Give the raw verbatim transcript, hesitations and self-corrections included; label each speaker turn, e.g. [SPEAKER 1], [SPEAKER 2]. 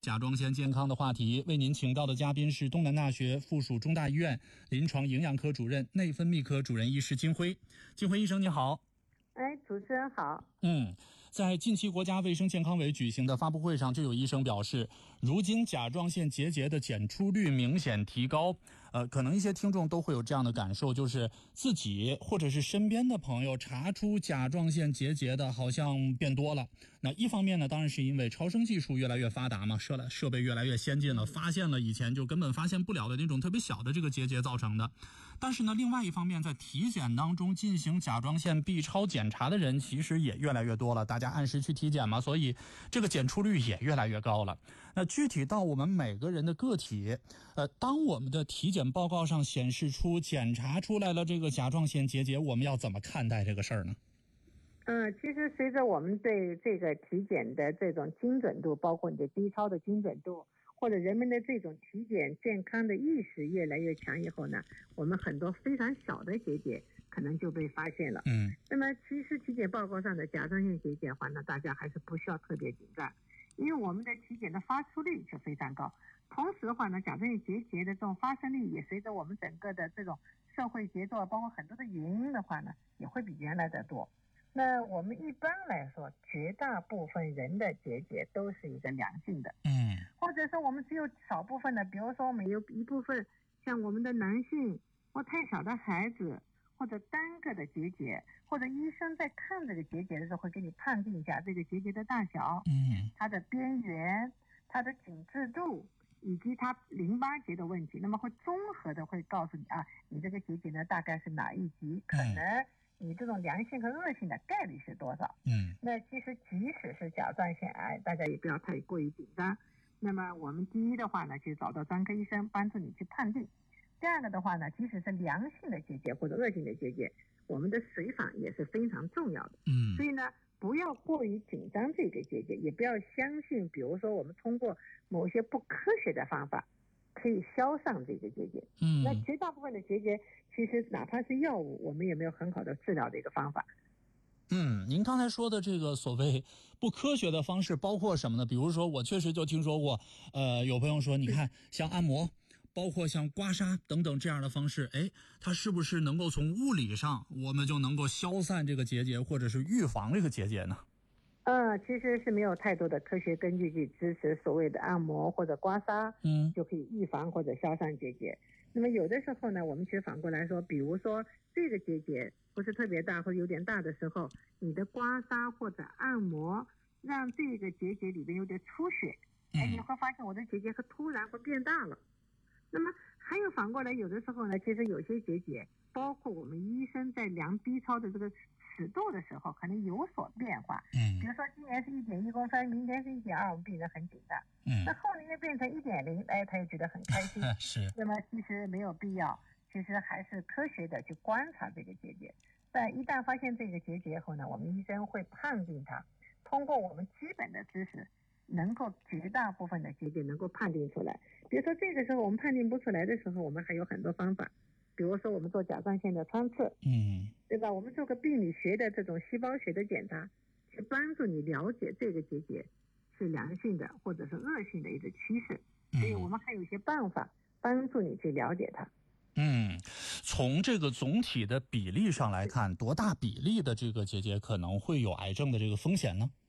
[SPEAKER 1] 甲状腺健康的话题，为您请到的嘉宾是东南大学附属中大医院临床营养科主任、内分泌科主任医师金辉。金辉医生你好。
[SPEAKER 2] 哎，主持人好。
[SPEAKER 1] 嗯，在近期国家卫生健康委举行的发布会上，就有医生表示，如今甲状腺结节的检出率明显提高。呃，可能一些听众都会有这样的感受，就是自己或者是身边的朋友查出甲状腺结节的好像变多了。那一方面呢，当然是因为超声技术越来越发达嘛，设设备越来越先进了，发现了以前就根本发现不了的那种特别小的这个结节造成的。但是呢，另外一方面，在体检当中进行甲状腺 B 超检查的人其实也越来越多了，大家按时去体检嘛，所以这个检出率也越来越高了。那具体到我们每个人的个体，呃，当我们的体检报告上显示出检查出来了这个甲状腺结节，我们要怎么看待这个事儿呢？
[SPEAKER 2] 嗯，其实随着我们对这个体检的这种精准度，包括你的 B 超的精准度，或者人们的这种体检健康的意识越来越强以后呢，我们很多非常小的结节可能就被发现了。
[SPEAKER 1] 嗯，
[SPEAKER 2] 那么其实体检报告上的甲状腺结节的话呢，大家还是不需要特别紧张，因为我们的体检的发出率是非常高。同时的话呢，甲状腺结节的这种发生率也随着我们整个的这种社会节奏，包括很多的原因的话呢，也会比原来的多。那我们一般来说，绝大部分人的结节都是一个良性的，
[SPEAKER 1] 嗯，
[SPEAKER 2] 或者说我们只有少部分的，比如说我们有一部分像我们的男性或太小的孩子，或者单个的结节，或者医生在看这个结节的时候会给你判定一下这个结节的大小，
[SPEAKER 1] 嗯，
[SPEAKER 2] 它的边缘、它的紧致度以及它淋巴结的问题，那么会综合的会告诉你啊，你这个结节呢大概是哪一级，可能你这种良性和恶性的概率是多少。
[SPEAKER 1] 嗯，
[SPEAKER 2] 那其实即使是甲状腺癌，大家也不要太过于紧张。那么我们第一的话呢，就找到专科医生帮助你去判定。第二个的话呢，即使是良性的结节或者恶性的结节，我们的随访也是非常重要的。
[SPEAKER 1] 嗯，
[SPEAKER 2] 所以呢，不要过于紧张这个结节，也不要相信，比如说我们通过某些不科学的方法可以消上这个结节。
[SPEAKER 1] 嗯，
[SPEAKER 2] 那绝大部分的结节，其实哪怕是药物，我们也没有很好的治疗的一个方法。
[SPEAKER 1] 嗯，您刚才说的这个所谓不科学的方式包括什么呢？比如说我确实就听说过，呃，有朋友说，你看像按摩，包括像刮痧等等这样的方式，哎，它是不是能够从物理上我们就能够消散这个结节，或者是预防这个结节呢？
[SPEAKER 2] 呃，其实是没有太多的科学根据去支持所谓的按摩或者刮痧，
[SPEAKER 1] 嗯，
[SPEAKER 2] 就可以预防或者消散结节。那么有的时候呢，我们其实反过来说，比如说这个结节不是特别大或者有点大的时候，你的刮痧或者按摩让这个结节里边有点出血，哎，你会发现我的结节会突然会变大了。那么还有反过来，有的时候呢，其实有些结节，包括我们医生在量 B 超的这个尺度的时候，可能有所变化。
[SPEAKER 1] 嗯，
[SPEAKER 2] 比如说今年是一点一公分，明天是一点二，我们病人很紧张。
[SPEAKER 1] 嗯，
[SPEAKER 2] 那后年又变成一点零，哎，他又觉得很开心。
[SPEAKER 1] 是。
[SPEAKER 2] 那么其实没有必要，其实还是科学的去观察这个结节。但一旦发现这个结节后呢，我们医生会判定它，通过我们基本的知识，能够绝大部分的结节能够判定出来。比如说这个时候我们判定不出来的时候，我们还有很多方法，比如说我们做甲状腺的穿刺，
[SPEAKER 1] 嗯，
[SPEAKER 2] 对吧？我们做个病理学的这种细胞学的检查，去帮助你了解这个结节是良性的或者是恶性的一个趋势。所以我们还有一些办法帮助你去了解它。
[SPEAKER 1] 嗯，从这个总体的比例上来看，多大比例的这个结节可能会有癌症的这个风险呢？